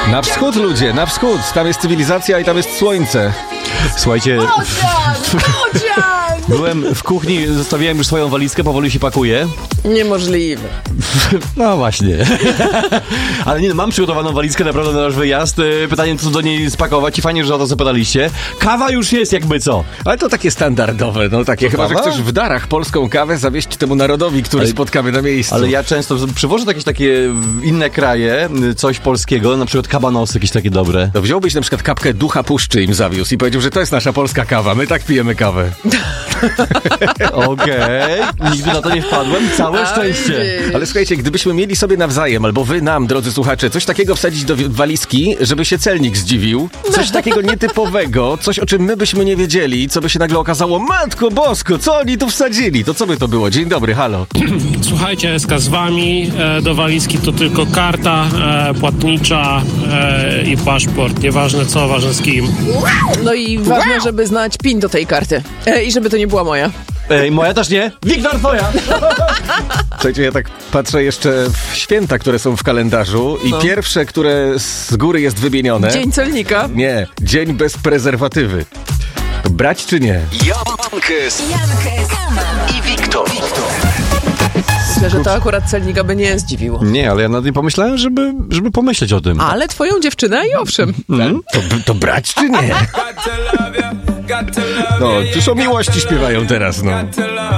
Na wschód, ludzie, na wschód. Tam jest cywilizacja i tam jest słońce. Słuchajcie, Bodzian! byłem w kuchni, zostawiłem już swoją walizkę, powoli się pakuję. Niemożliwe. No właśnie. Ale nie, mam przygotowaną walizkę naprawdę na nasz wyjazd. Pytanie, co do niej spakować i fajnie, że o to zapytaliście. Kawa już jest jakby co. Ale to takie standardowe, no takie chyba, że kawa? chcesz w darach polską kawę zawieść temu narodowi, który spotkamy na miejscu. Ale ja często przywożę jakieś takie inne kraje, coś polskiego, na przykład kabanosy jakieś takie dobre. To wziąłbyś na przykład kapkę Ducha Puszczy im zawiózł i powiedział, że to jest nasza polska kawa, my tak pijemy kawę. Okej, nigdy na to nie wpadłem, całe szczęście. Ale słuchajcie, gdybyśmy mieli sobie nawzajem, albo wy nam, drodzy słuchacze, coś takiego wsadzić do walizki, żeby się celnik zdziwił, coś takiego nietypowego, coś o czym my byśmy nie wiedzieli, co by się nagle okazało, Matko Bosko, co oni tu wsadzili? To co by to było? Dzień dobry, halo. Słuchajcie, SK z wami, do walizki to tylko karta płatnicza i paszport, nieważne co, ważne z kim. No i ważne, żeby znać PIN do tej karty. I żeby to nie była moja. Ej, moja też nie? Wiktor, twoja! Słuchajcie, ja tak patrzę jeszcze w święta, które są w kalendarzu i pierwsze, które z góry jest wymienione... Dzień celnika. Nie, dzień bez prezerwatywy. To brać czy nie? Jankes i Wiktor. Myślę, że to akurat celnika by nie zdziwiło. Nie, ale ja nad tym pomyślałem, żeby pomyśleć o tym. Ale twoją dziewczynę i owszem. To brać czy nie? No, przecież o miłości śpiewają teraz, no.